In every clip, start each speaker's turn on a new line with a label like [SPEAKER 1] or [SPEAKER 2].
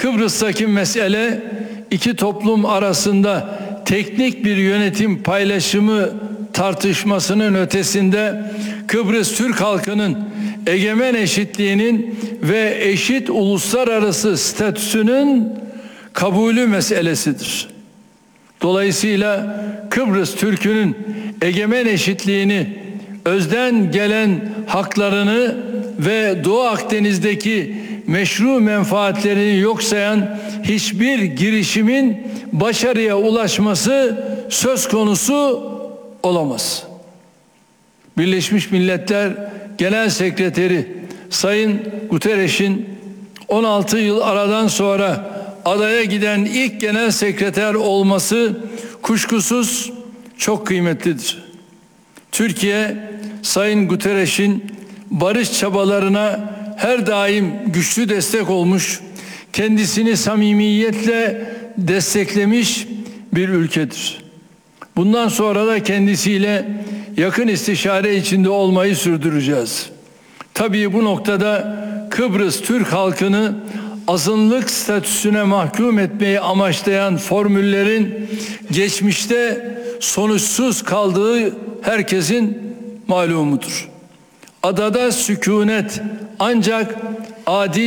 [SPEAKER 1] Kıbrıs'taki mesele iki toplum arasında teknik bir yönetim paylaşımı tartışmasının ötesinde Kıbrıs Türk halkının egemen eşitliğinin ve eşit uluslararası statüsünün kabulü meselesidir. Dolayısıyla Kıbrıs Türk'ünün egemen eşitliğini, özden gelen haklarını ve Doğu Akdeniz'deki meşru menfaatlerini yok sayan hiçbir girişimin başarıya ulaşması söz konusu olamaz. Birleşmiş Milletler Genel Sekreteri Sayın Guterres'in 16 yıl aradan sonra adaya giden ilk genel sekreter olması kuşkusuz çok kıymetlidir. Türkiye, Sayın Guterres'in barış çabalarına her daim güçlü destek olmuş, kendisini samimiyetle desteklemiş bir ülkedir. Bundan sonra da kendisiyle yakın istişare içinde olmayı sürdüreceğiz. Tabii bu noktada Kıbrıs Türk halkını azınlık statüsüne mahkum etmeyi amaçlayan formüllerin geçmişte sonuçsuz kaldığı herkesin malumudur. Adada sükunet ancak adil,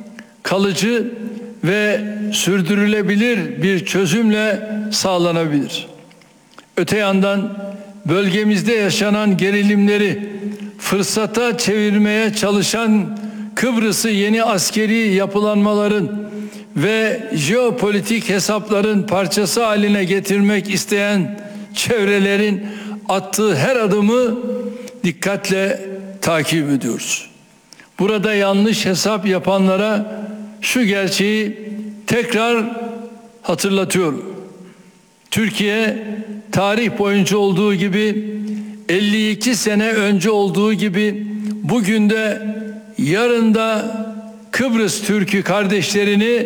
[SPEAKER 1] kalıcı ve sürdürülebilir bir çözümle sağlanabilir. Öte yandan bölgemizde yaşanan gerilimleri fırsata çevirmeye çalışan Kıbrıs'ı yeni askeri yapılanmaların ve jeopolitik hesapların parçası haline getirmek isteyen çevrelerin attığı her adımı dikkatle takip ediyoruz. Burada yanlış hesap yapanlara şu gerçeği tekrar hatırlatıyorum. Türkiye tarih boyunca olduğu gibi 52 sene önce olduğu gibi bugün de yarın da Kıbrıs Türk'ü kardeşlerini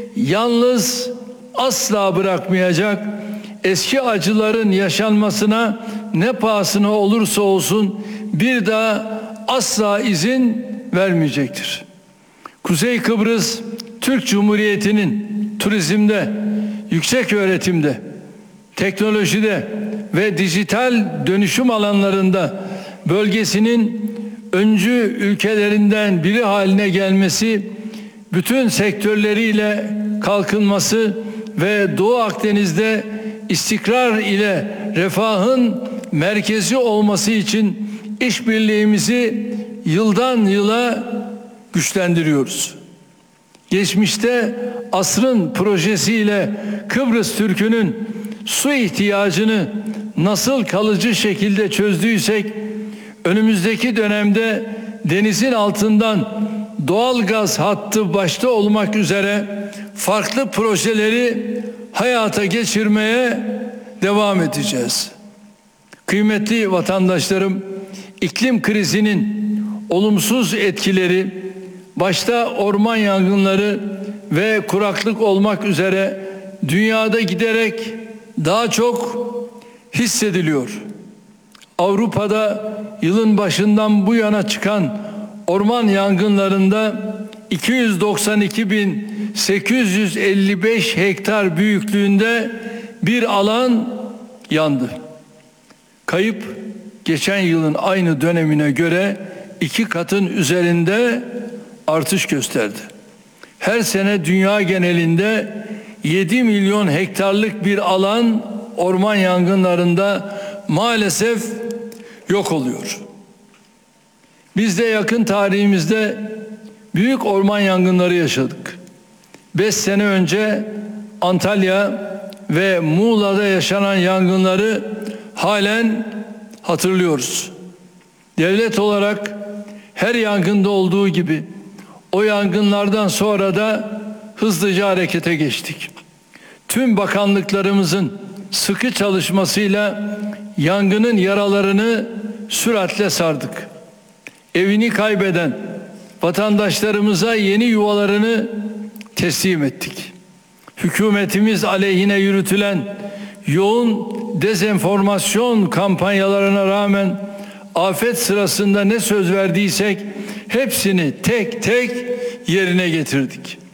[SPEAKER 1] yalnız asla bırakmayacak, eski acıların yaşanmasına ne pahasına olursa olsun bir daha asla izin vermeyecektir. Kuzey Kıbrıs Türk Cumhuriyeti'nin turizmde, yüksek öğretimde, teknolojide ve dijital dönüşüm alanlarında bölgesinin öncü ülkelerinden biri haline gelmesi, bütün sektörleriyle kalkınması ve Doğu Akdeniz'de istikrar ile refahın merkezi olması için işbirliğimizi yıldan yıla güçlendiriyoruz. Geçmişte asrın projesiyle Kıbrıs Türk'ünün su ihtiyacını nasıl kalıcı şekilde çözdüysek, önümüzdeki dönemde denizin altından doğal gaz hattı başta olmak üzere farklı projeleri hayata geçirmeye devam edeceğiz. Kıymetli vatandaşlarım, iklim krizinin olumsuz etkileri başta orman yangınları ve kuraklık olmak üzere dünyada giderek daha çok hissediliyor. Avrupa'da yılın başından bu yana çıkan orman yangınlarında 292.855 hektar büyüklüğünde bir alan yandı. Kayıp geçen yılın aynı dönemine göre 2 katın üzerinde artış gösterdi. Her sene dünya genelinde 7 milyon hektarlık bir alan orman yangınlarında maalesef yok oluyor. Biz de yakın tarihimizde büyük orman yangınları yaşadık. 5 sene önce Antalya ve Muğla'da yaşanan yangınları halen hatırlıyoruz. Devlet olarak her yangında olduğu gibi o yangınlardan sonra da hızlıca harekete geçtik. Tüm bakanlıklarımızın sıkı çalışmasıyla yangının yaralarını süratle sardık. Evini kaybeden vatandaşlarımıza yeni yuvalarını teslim ettik. Hükümetimiz aleyhine yürütülen yoğun dezenformasyon kampanyalarına rağmen afet sırasında ne söz verdiysek hepsini tek tek yerine getirdik.